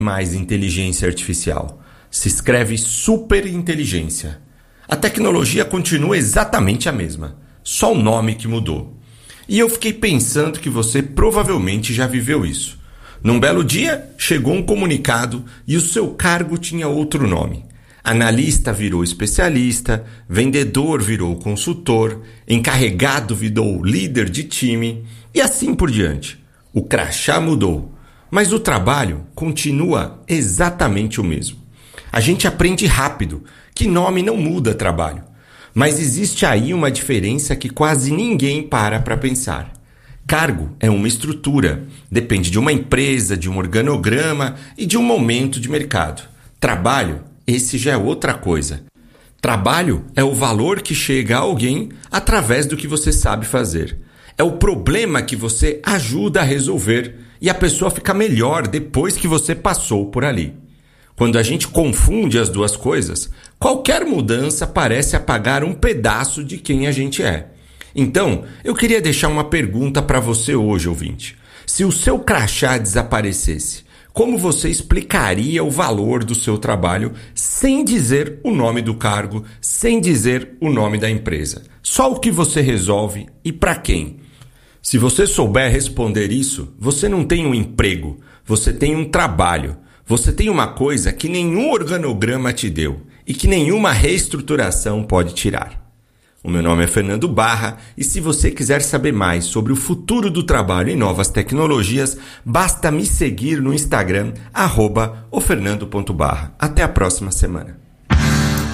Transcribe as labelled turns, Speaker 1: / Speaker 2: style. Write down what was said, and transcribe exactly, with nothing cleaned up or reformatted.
Speaker 1: mais inteligência artificial. Se escreve superinteligência. A tecnologia continua exatamente a mesma, só o nome que mudou. E eu fiquei pensando que você provavelmente já viveu isso. Num belo dia, chegou um comunicado e o seu cargo tinha outro nome. Analista virou especialista, vendedor virou consultor, encarregado virou líder de time e assim por diante. O crachá mudou, mas o trabalho continua exatamente o mesmo. A gente aprende rápido que nome não muda trabalho, mas existe aí uma diferença que quase ninguém para para pensar. Cargo é uma estrutura, depende de uma empresa, de um organograma e de um momento de mercado. Trabalho, esse já é outra coisa. Trabalho é o valor que chega a alguém através do que você sabe fazer. É o problema que você ajuda a resolver e a pessoa fica melhor depois que você passou por ali. Quando a gente confunde as duas coisas, qualquer mudança parece apagar um pedaço de quem a gente é. Então, eu queria deixar uma pergunta para você hoje, ouvinte. Se o seu crachá desaparecesse, como você explicaria o valor do seu trabalho sem dizer o nome do cargo, sem dizer o nome da empresa? Só o que você resolve e para quem? Se você souber responder isso, você não tem um emprego, você tem um trabalho. Você tem uma coisa que nenhum organograma te deu e que nenhuma reestruturação pode tirar. O meu nome é Fernando Barra e se você quiser saber mais sobre o futuro do trabalho e novas tecnologias, basta me seguir no Instagram, arroba ofernando ponto barra. Até a próxima semana.